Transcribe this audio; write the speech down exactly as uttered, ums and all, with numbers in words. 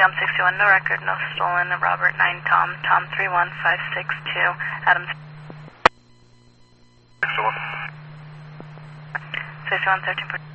I'm sixty-one, no record, no stolen. Robert nine Tom, Tom three one five six two, Adams. sixty-one. sixty-one, thirteen.